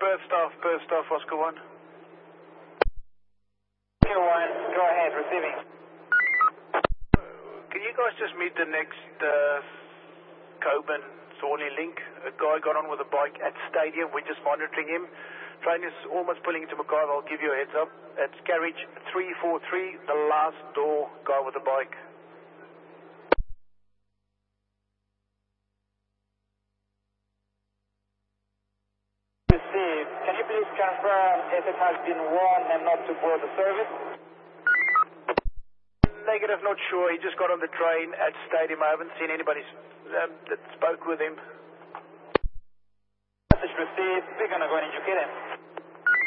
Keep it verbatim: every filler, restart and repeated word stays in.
Perth staff, Perth staff, Oscar one. Oscar one, go ahead, receiving. Can you guys just meet the next uh, Coburn Thornley link? A guy got on with a bike at stadium, we're just monitoring him. Train is almost pulling into Mackay, I'll give you a heads up. It's carriage three four three, the last door, guy with the bike. Received. Can you please confirm if it has been warned and not to board the service? Negative, not sure. He just got on the train at stadium. I haven't seen anybody um, that spoke with him. Message received. We're going to go and educate him.